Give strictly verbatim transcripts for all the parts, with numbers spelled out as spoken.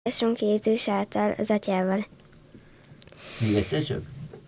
Találkozásunk Jézus által az atyával. Még egyszer csak?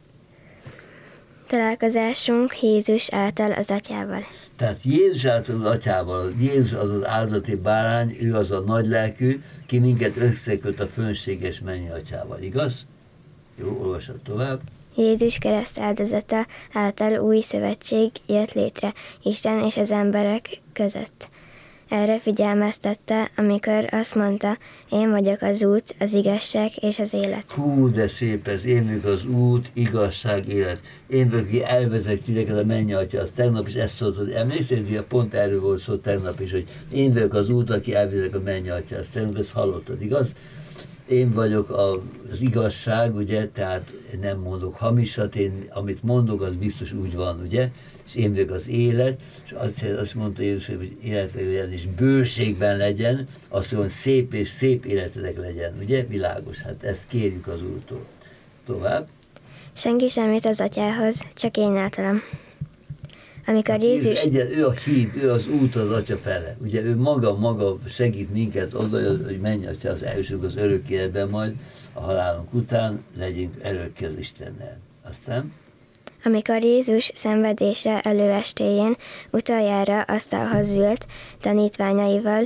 Találkozásunk Jézus által az atyával. Tehát Jézus által az atyával, Jézus az az áldozati bárány, ő az a nagylelkű, ki minket összeköt a fönséges mennyi atyával, igaz? Jó, olvasod tovább. Jézus kereszt áldozata által új szövetség jött létre Isten és az emberek között. Erre figyelmeztette, amikor azt mondta, én vagyok az út, az igazság és az élet. Hú, de szép ez, én vagyok az út, igazság, élet. Én vagyok, aki elvezek titeket a mennyi atya, az tegnap is ezt szóltad. Emlékszel, hogy pont erről volt szó tegnap is, hogy én vagyok az út, aki elvezek a mennyi atya, az tegnap ezt hallottad, igaz? Én vagyok az igazság, ugye, tehát nem mondok hamisat, én, amit mondok, az biztos úgy van, ugye, és én vagyok az élet, és azt, azt mondta Jézus, hogy életek legyen, és bőségben legyen, azt mondja, szép és szép életedek legyen, ugye, világos, hát ezt kérjük az Úrtól. Tovább. Senki sem jut az atyához, csak én általam. Amikor Jézus... Egyen, ő a híd, ő az út az atya fele. Ugye ő maga, maga segít minket oda, hogy menj atya az elsők az örök életben majd, a halálunk után legyünk örökké az Istennel. Aztán? Amikor Jézus szenvedése előestéjén utoljára asztalhoz ült tanítványaival,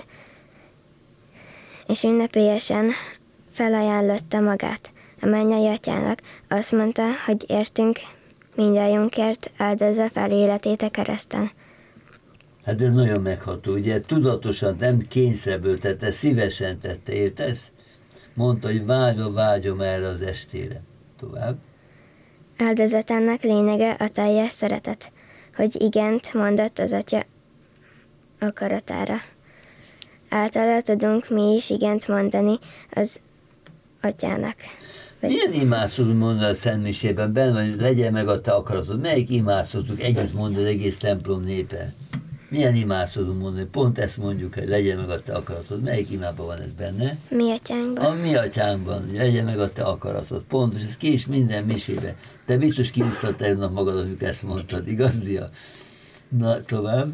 és ünnepélyesen felajánlotta magát a mennyei atyának, azt mondta, hogy értünk mindjájunkért áldozza fel életét a kereszten. Hát ez nagyon megható, ugye tudatosan, nem kényszerből tette, szívesen tette, értesz? Mondta, hogy vágyom, vágyom erre az estére. Tovább. Áldozatának lényege a teljes szeretet, hogy igent mondott az atya akaratára. Általa tudunk mi is igent mondani az atyának. Vagy... Milyen imádszót mondani a Szentmisében? Benne van, hogy legyen meg a te akaratod. Melyik imádszótuk együtt mond az egész templom népe? Milyen imádszót mondani? Pont ezt mondjuk, hogy legyen meg a te akaratod. Melyik imádban van ez benne? Mi atyánkban. A mi atyánkban, hogy legyen meg a te akaratod. Pontos, ez ki is minden misébe. Te biztos kiúsztad tegnap magad, amikor ezt mondtad, igaz, Dia? Na, tovább.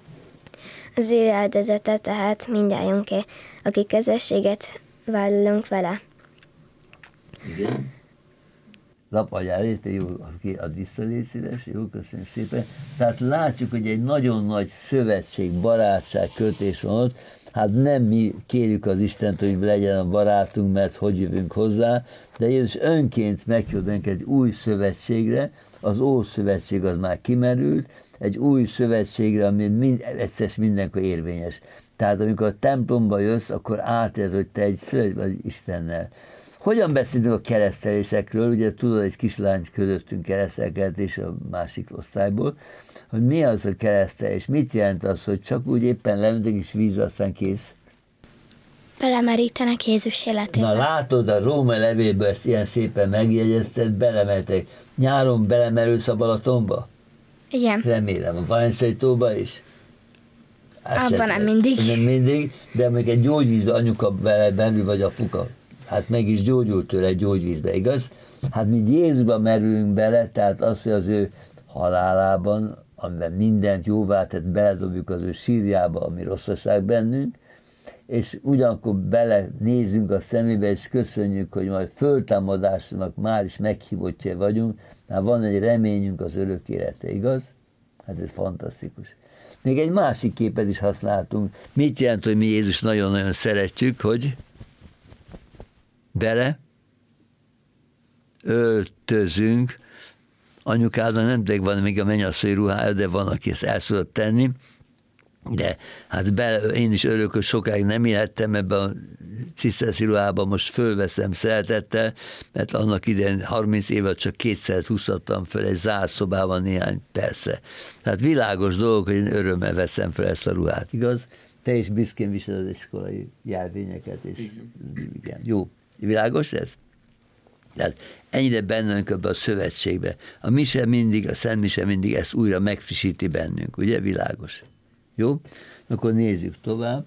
Az ő áldozata tehát mindjájunké, aki közösséget vállalunk vele. Igen. Lapanyár, érte, jó, aki ad vissza, légy szíves, jó, köszönjük szépen. Tehát látjuk, hogy egy nagyon nagy szövetség, barátság, kötés van ott. Hát nem mi kérjük az Istent, hogy legyen a barátunk, mert hogy jövünk hozzá, de Jézus önként meghívott minket egy új szövetségre, az Ószövetség az már kimerült, egy új szövetségre, ami mind, egyszer mindenkor érvényes. Tehát amikor a templomba jössz, akkor átérd, hogy te egy szövetség vagy Istennel. Hogyan beszélünk a keresztelésekről? Ugye tudod, egy kislány közöttünk keresztelkedett, és a másik osztályból, hogy mi az a keresztelés, mit jelent az, hogy csak úgy éppen leöntik és víz, aztán kész? Belemerítenek Jézus életébe. Na látod, a Római levélből ezt ilyen szépen megjegyezted, belemeltek. Nyáron belemerülsz a Balatonba? Igen. Remélem, a Valencei tóba is? Abban nem mindig. Nem mindig, de még egy gyógyvízbe anyuka bele, belül vagy apuka. Hát meg is gyógyult tőle egy gyógyvízbe, igaz? Hát mi Jézusba merülünk bele, tehát az, hogy az ő halálában, amiben mindent jóvá tett, beledobjuk az ő sírjába, ami rosszaság bennünk, és ugyanakkor bele nézünk a szemébe, és köszönjük, hogy majd föltámadásnak már is meghívottja vagyunk, már van egy reményünk az örök élete, igaz? Hát ez fantasztikus. Még egy másik képet is használtunk. Mit jelent, hogy mi Jézus nagyon-nagyon szeretjük, hogy bele öltözünk. Anyukádnak nem teg van még a mennyasszony ruhája, de van, aki ezt el szokott tenni. De hát be, én is örülök, hogy sokáig nem élhettem ebben a ciszteszi ruhában, most fölveszem szeretettel, mert annak idején harminc évet csak kétszer húzhattam föl egy zárt szobában néhány percre. Tehát világos dolog, hogy én örömmel veszem fel ezt a ruhát, igaz? Te is büszkén viseled az iskolai jelvényeket, és igen, jó. Világos ez? Tehát ennyire bennünk ebben a szövetségbe. A mise mindig, a Szent Mise mindig ezt újra megfrissíti bennünk, ugye? Világos. Jó? Akkor nézzük tovább.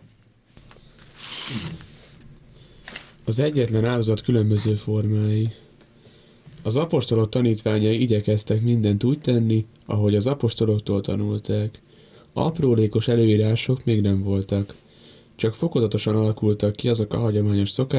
Az egyetlen áldozat különböző formái. Az apostolok tanítványai igyekeztek mindent úgy tenni, ahogy az apostoloktól tanulták. Aprólékos előírások még nem voltak. Csak fokozatosan alakultak ki azok a hagyományos szokások,